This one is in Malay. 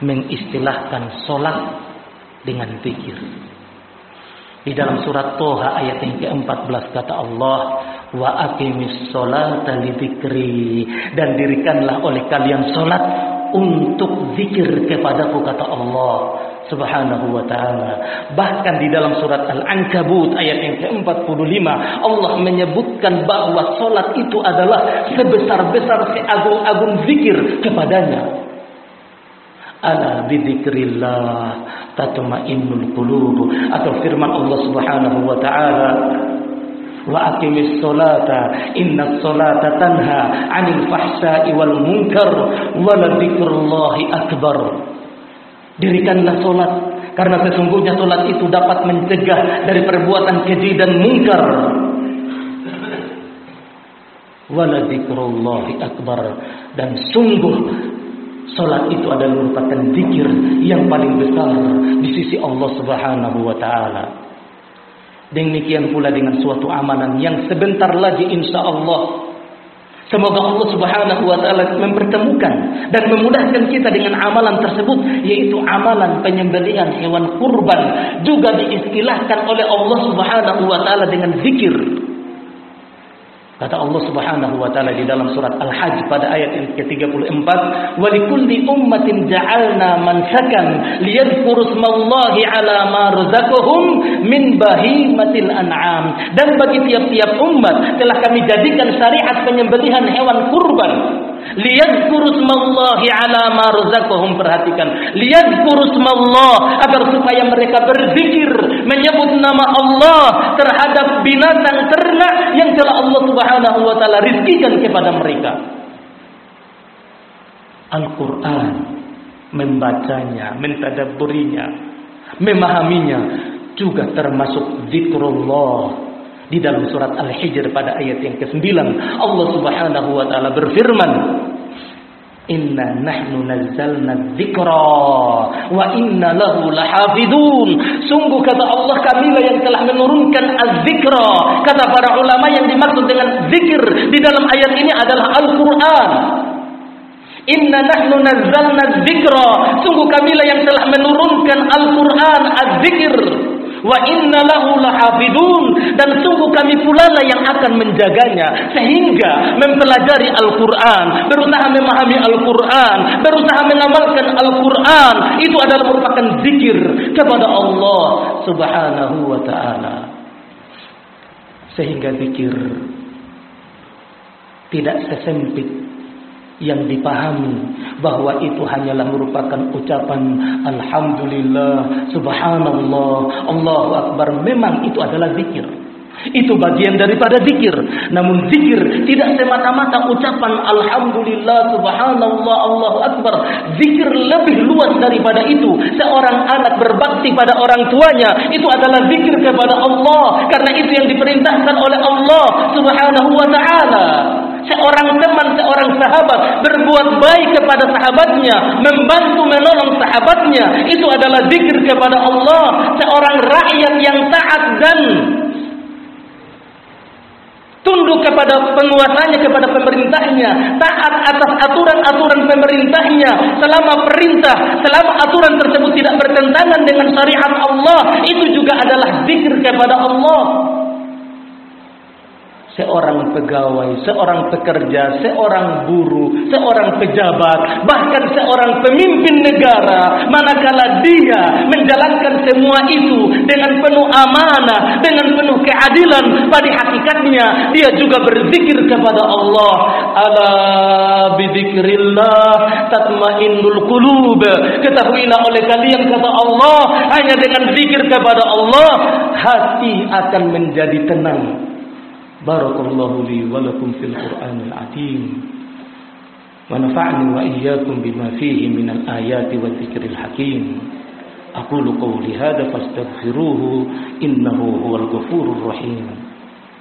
mengistilahkan solat dengan zikir. Di dalam surat Toha ayat yang ke-14 kata Allah, wa aqimis sholata lidzikri, dan dirikanlah oleh kalian solat untuk zikir kepadaku, kata Allah Subhanahu wa ta'ala. Bahkan di dalam surat Al-Ankabut ayat yang ke-45 Allah menyebutkan bahwa solat itu adalah sebesar-besar seagung-agung zikir kepadanya. Ala bidzikrillah tatma'innul qulub, atau firman Allah Subhanahu wa ta'ala, wa aqimis sholata innas sholata tanha 'anil fahsya'i wal munkar wa ladzikrullahi akbar. Dirikanlah solat, karena sesungguhnya solat itu dapat mencegah dari perbuatan keji dan mungkar. Wa ladzikrullahi akbar, dan sungguh solat itu adalah merupakan zikir yang paling besar di sisi Allah Subhanahu wa ta'ala. Demikian pula dengan suatu amalan yang sebentar lagi insya Allah, semoga Allah Subhanahu wa ta'ala mempertemukan dan memudahkan kita dengan amalan tersebut, yaitu amalan penyembelihan hewan kurban, juga diistilahkan oleh Allah Subhanahu wa ta'ala dengan zikir. Kata Allah Subhanahu wa ta'ala di dalam surat Al-Hajj pada ayat yang ke-34, wa likulli ummatin ja'alna mansakan liyadhkuru smallahi 'ala ma razaqahum min bahimatil an'am. Dan bagi tiap-tiap umat telah kami jadikan syariat penyembelihan hewan kurban, liyadhkuru smallahi 'ala ma razaqahum. Perhatikan, liyadhkuru smallah, agar supaya mereka berzikir menyebut nama Allah terhadap binatang ternak yang telah Allah Subhanahu wa ta'ala rizkikan kepada mereka. Al-Quran, membacanya, mentadabburinya, memahaminya juga termasuk zikrullah. Di dalam surat Al-Hijr pada ayat yang ke-9 Allah Subhanahu wa ta'ala berfirman, inna nahnu nazzalna dzikra wa inna lahu lahafidun. Sungguh kata Allah, kamilah yang telah menurunkan az-zikra. Kata para ulama, yang dimaksud dengan zikir di dalam ayat ini adalah Al-Quran. Inna nahnu nazzalna dzikra, sungguh kamilah yang telah menurunkan Al-Quran, az-zikir. Wa inna lahu lahafidun, dan sungguh kami pula lah yang akan menjaganya. Sehingga mempelajari Al-Quran, berusaha memahami Al-Quran, berusaha mengamalkan Al-Quran, itu adalah merupakan zikir kepada Allah Subhanahu wa ta'ala. Sehingga zikir tidak sesempit yang dipahami bahwa itu hanyalah merupakan ucapan alhamdulillah, subhanallah, Allahu akbar. Memang itu adalah zikir, itu bagian daripada zikir. Namun zikir tidak semata-mata ucapan alhamdulillah, subhanallah, Allahu akbar. Zikir lebih luas daripada itu. Seorang anak berbakti pada orang tuanya, itu adalah zikir kepada Allah, karena itu yang diperintahkan oleh Allah Subhanahu wa ta'ala. Seorang teman, seorang sahabat berbuat baik kepada sahabatnya, membantu menolong sahabatnya, itu adalah zikir kepada Allah. Seorang rakyat yang taat dan tunduk kepada penguasanya, kepada pemerintahnya, taat atas aturan-aturan pemerintahnya, selama aturan tersebut tidak bertentangan dengan syariat Allah, itu juga adalah zikir kepada Allah. Seorang pegawai, seorang pekerja, seorang buruh, seorang pejabat, bahkan seorang pemimpin negara, manakala dia menjalankan semua itu dengan penuh amanah, dengan penuh keadilan, pada hakikatnya dia juga berzikir kepada Allah. Ala bidzikrillah tatmainnul qulub. Ketahuilah oleh kalian, kata Allah, hanya dengan zikir kepada Allah hati akan menjadi tenang. Barakallahu li wa lakum fil Qur'anil azim wa nafa'ni wa iyyakum bima fihi minal ayati wa dzikril hakim. Aqulu qawli hadza fastaghfiruhu innahu huwal ghafurur rahim.